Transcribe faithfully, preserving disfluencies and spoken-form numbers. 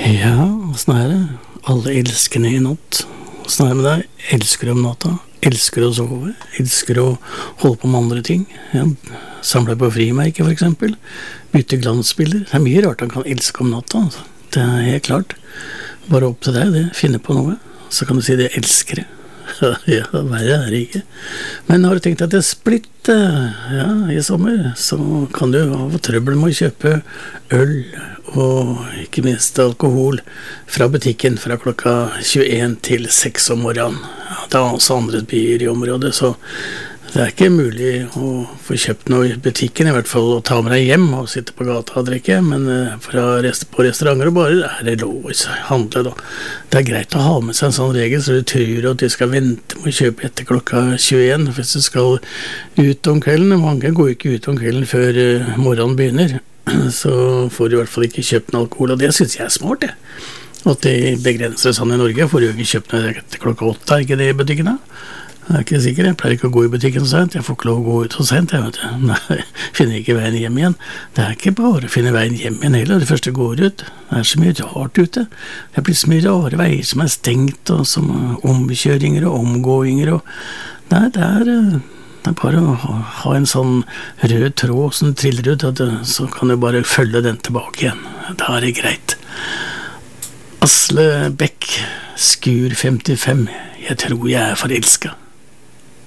Ja, sånn er det. Alle elskende i natt. Sånn er det med deg. Elsker om natta. Elsker å sove. Elsker å holde på med andre ting. Ja, samle på frimerker, for eksempel. Bytte glansbilder. Det er mye rart han kan elske om natta. Altså. Det er helt klart. Bare opp til deg, det. Finne på noe. Så kan du si det elskere. Ja, verre er det ikke. Men har du tenkt at det splitter ja, i sommer, så kan du ha trøbbel med å kjøpe øl og ikke minst alkohol fra butikken fra klokka tjueen til seks om morgenen. Ja, det er også andre byer i området, så det er ikke mulig å få kjøpt noe i butikken, i hvert fall å ta med deg hjem og sitte på gata og drikke, men fra rest, på restauranter og barer er det lov å handle da. Det er greit å ha med seg en sånn regel, så du tror at du skal vente med å kjøpe etter klokka tjueen, hvis du skal ut om kvelden. Mange går ikke ut om kvelden før morgenen begynner, så får du i hvert fall ikke kjøpt noe alkohol, og det synes jeg er smart, det. At de begrenser sånn i Norge, får du ikke kjøpt noe etter klokka åtte, er ikke det i butikken da? Jeg er ikke sikker, jeg pleier ikke å gå i butikken så sent, jeg får ikke lov å gå ut så sent, jeg vet du. Nei, jeg finner ikke veien hjem igjen. Det er ikke bare å finne veien hjem igjen heller, det første går ut. Det er så mye rart ute. Det blir så mye rare veier som er stengt, og som omkjøringer og omgåinger, og nei, det er, det er bare å ha en sånn rød tråd som triller ut, at så kan du bare følge den tilbake igjen. Da er det greit. Asle Bekk, Skur femtifem, jeg tror jeg er forelsket.